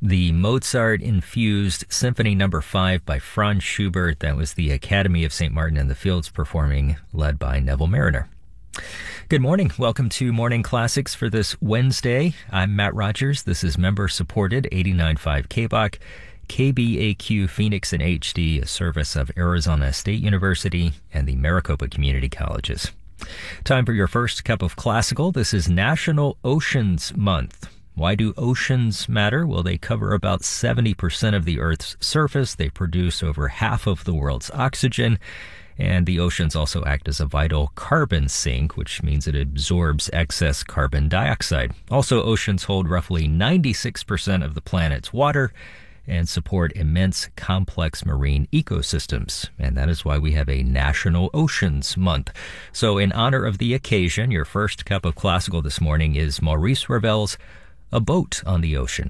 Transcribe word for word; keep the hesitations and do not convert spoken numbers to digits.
The Mozart-infused Symphony Number five by Franz Schubert. That was the Academy of Saint Martin in the Fields performing, led by Neville Marriner. Good morning. Welcome to Morning Classics for this Wednesday. I'm Matt Rogers. This is member-supported eighty-nine point five K B O C, K B A Q Phoenix in H D, a service of Arizona State University and the Maricopa Community Colleges. Time for your first cup of classical. This is National Oceans Month. Why do oceans matter? Well, they cover about seventy percent of the Earth's surface. They produce over half of the world's oxygen. And the oceans also act as a vital carbon sink, which means it absorbs excess carbon dioxide. Also, oceans hold roughly ninety-six percent of the planet's water and support immense complex marine ecosystems. And that is why we have a National Oceans Month. So in honor of the occasion, your first cup of classical this morning is Maurice Ravel's A Boat on the Ocean.